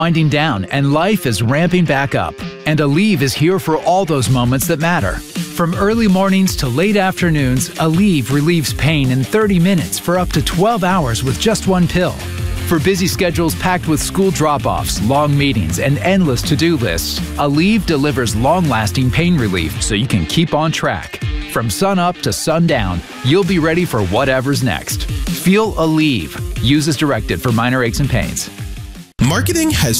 winding down and life is ramping back up. And Aleve is here for all those moments that matter. From early mornings to late afternoons, Aleve relieves pain in 30 minutes for up to 12 hours with just one pill. For busy schedules packed with school drop-offs, long meetings, and endless to-do lists, Aleve delivers long-lasting pain relief so you can keep on track. From sun up to sundown, you'll be ready for whatever's next. Feel Aleve. Use as directed for minor aches and pains. Marketing has